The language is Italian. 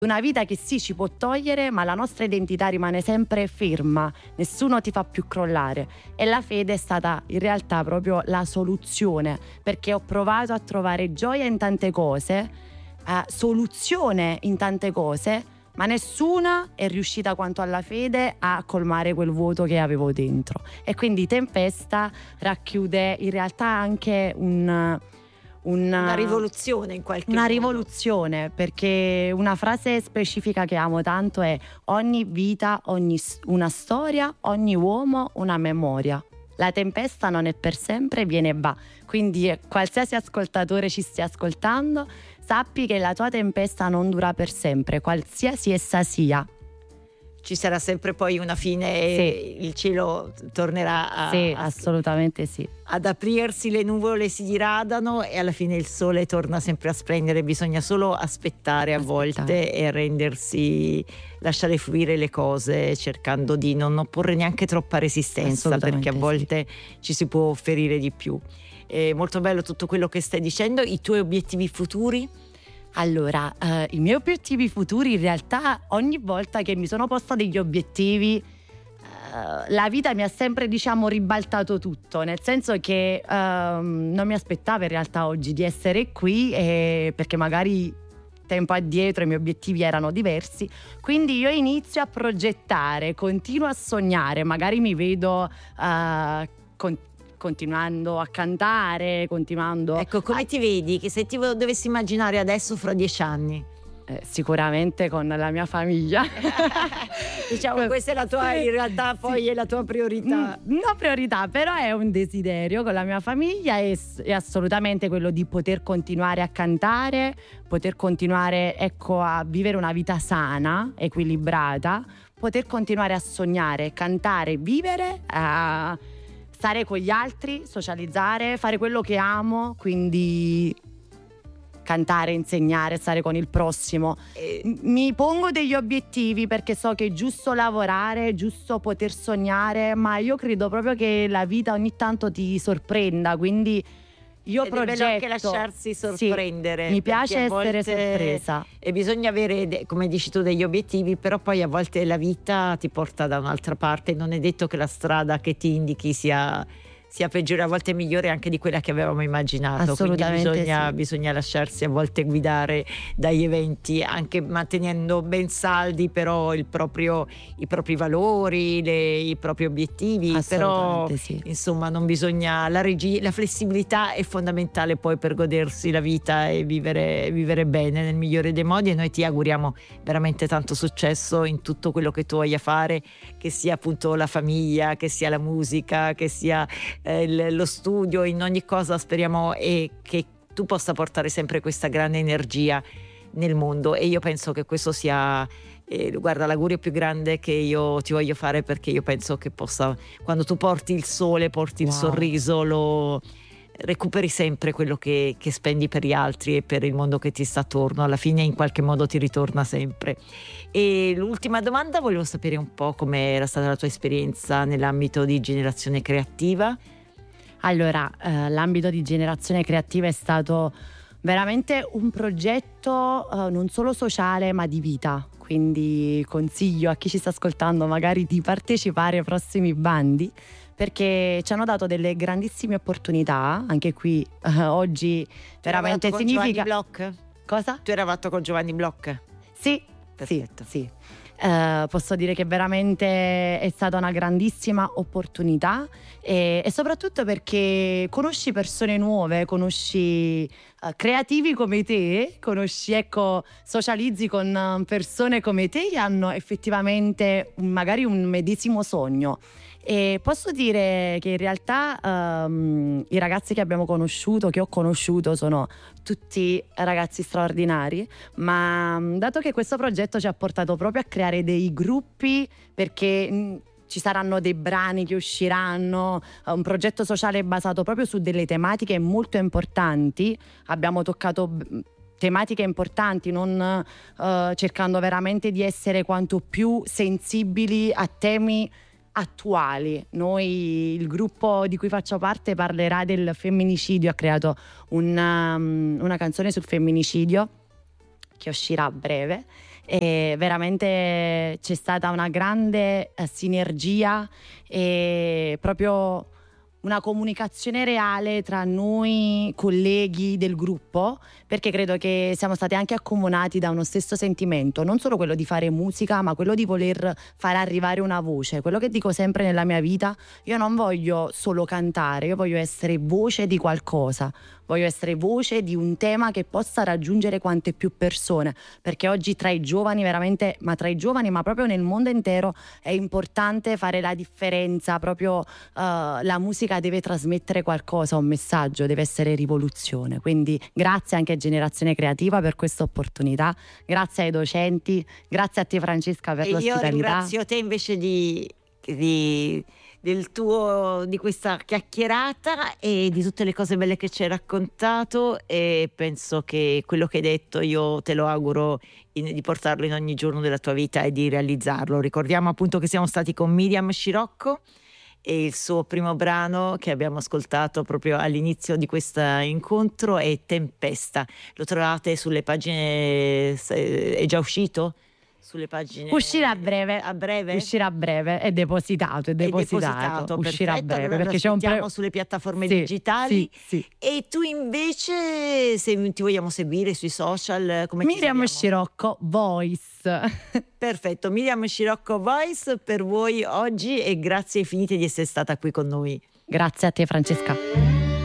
Una vita che sì, ci può togliere, ma la nostra identità rimane sempre ferma, nessuno ti fa più crollare. E la fede è stata in realtà proprio la soluzione, perché ho provato a trovare gioia in tante cose, soluzione in tante cose, ma nessuna è riuscita quanto alla fede a colmare quel vuoto che avevo dentro. E quindi Tempesta racchiude in realtà anche una rivoluzione in qualche una modo. rivoluzione, perché una frase specifica che amo tanto è: ogni vita, una storia, ogni uomo una memoria. La tempesta non è per sempre, viene e va. Quindi qualsiasi ascoltatore ci stia ascoltando, sappi che la tua tempesta non dura per sempre, qualsiasi essa sia. Ci sarà sempre poi una fine e il cielo tornerà sì, assolutamente sì. ad aprirsi, le nuvole si diradano e alla fine il sole torna sempre a splendere. Bisogna solo aspettare a volte e lasciare fluire le cose, cercando di non opporre neanche troppa resistenza, perché a volte ci si può ferire di più. È molto bello tutto quello che stai dicendo. I tuoi obiettivi futuri? Allora, i miei obiettivi futuri, in realtà ogni volta che mi sono posta degli obiettivi, la vita mi ha sempre, ribaltato tutto, nel senso che non mi aspettavo in realtà oggi di essere qui, perché magari tempo addietro i miei obiettivi erano diversi, quindi io inizio a progettare, continuo a sognare, magari mi vedo continuando a cantare, Ecco, come ti vedi? Che se ti dovessi immaginare adesso fra 10 anni? Sicuramente con la mia famiglia. Questa è la tua, in realtà poi è la tua priorità. No, priorità, però è un desiderio con la mia famiglia, è assolutamente quello di poter continuare a cantare, poter continuare a vivere una vita sana, equilibrata, poter continuare a sognare, cantare, vivere, a stare con gli altri, socializzare, fare quello che amo, quindi cantare, insegnare, stare con il prossimo. Mi pongo degli obiettivi perché so che è giusto lavorare, è giusto poter sognare, ma io credo proprio che la vita ogni tanto ti sorprenda, quindi io progetto. È bello anche lasciarsi sorprendere. Sì, mi piace essere sorpresa. E bisogna avere, come dici tu, degli obiettivi, però poi a volte la vita ti porta da un'altra parte. Non è detto che la strada che ti indichi sia peggiore, a volte migliore anche di quella che avevamo immaginato. Assolutamente. Quindi bisogna lasciarsi a volte guidare dagli eventi, anche mantenendo ben saldi però i propri valori, i propri obiettivi. Però insomma non bisogna, la flessibilità è fondamentale poi per godersi la vita e vivere bene nel migliore dei modi. E noi ti auguriamo veramente tanto successo in tutto quello che tu voglia fare, che sia appunto la famiglia, che sia la musica, che sia lo studio, in ogni cosa speriamo e che tu possa portare sempre questa grande energia nel mondo. E io penso che questo sia guarda, l'augurio più grande che io ti voglio fare, perché io penso che quando tu porti il sole, porti il sorriso, lo recuperi sempre quello che spendi per gli altri e per il mondo che ti sta attorno. Alla fine in qualche modo ti ritorna sempre. E l'ultima domanda, volevo sapere un po' come era stata la tua esperienza nell'ambito di Generazione Creativa. Allora, l'ambito di Generazione Creativa è stato veramente un progetto non solo sociale ma di vita, quindi consiglio a chi ci sta ascoltando magari di partecipare ai prossimi bandi, perché ci hanno dato delle grandissime opportunità. Anche qui oggi veramente significa... Giovanni Bloch? Cosa? Tu hai lavorato con Giovanni Bloch? Sì. Perfetto. Sì. Posso dire che veramente è stata una grandissima opportunità e soprattutto perché conosci persone nuove, conosci creativi come te, socializzi con persone come te che hanno effettivamente magari un medesimo sogno. E posso dire che in realtà i ragazzi che ho conosciuto sono tutti ragazzi straordinari, ma dato che questo progetto ci ha portato proprio a creare dei gruppi, perché ci saranno dei brani che usciranno, un progetto sociale basato proprio su delle tematiche molto importanti. Abbiamo toccato tematiche importanti, non cercando veramente di essere quanto più sensibili a temi attuali. Noi, il gruppo di cui faccio parte, parlerà del femminicidio, ha creato una canzone sul femminicidio che uscirà a breve e veramente c'è stata una grande sinergia e proprio una comunicazione reale tra noi colleghi del gruppo, perché credo che siamo stati anche accomunati da uno stesso sentimento, non solo quello di fare musica, ma quello di voler far arrivare una voce. Quello che dico sempre nella mia vita: io non voglio solo cantare, io voglio essere voce di qualcosa, voglio essere voce di un tema che possa raggiungere quante più persone, perché oggi tra i giovani veramente, ma tra i giovani, ma proprio nel mondo intero è importante fare la differenza, proprio la musica deve trasmettere qualcosa, un messaggio, deve essere rivoluzione. Quindi grazie anche a Generazione Creativa per questa opportunità, grazie ai docenti, grazie a te Francesca per l'ospitalità. Io ringrazio te invece di questa chiacchierata e di tutte le cose belle che ci hai raccontato, e penso che quello che hai detto io te lo auguro di portarlo in ogni giorno della tua vita e di realizzarlo. Ricordiamo appunto che siamo stati con Miriam Scirocco e il suo primo brano che abbiamo ascoltato proprio all'inizio di questo incontro è Tempesta. Lo trovate sulle pagine, è già uscito? Sulle pagine. Uscirà a breve. A breve? Uscirà a breve, è depositato. Uscirà a breve, allora perché c'è un sulle piattaforme digitali. Sì. E tu invece, se ti vogliamo seguire sui social, come Miriam Scirocco Voice. Perfetto, Miriam Scirocco Voice per voi oggi, e grazie infinite di essere stata qui con noi. Grazie a te Francesca.